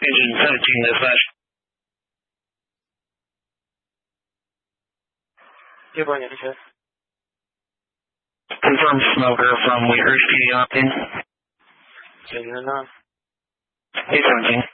Engine 17 dispatch. Dearborn Editor. Confirm smoker from Wheatridge PD Octane. Taking it on. 817.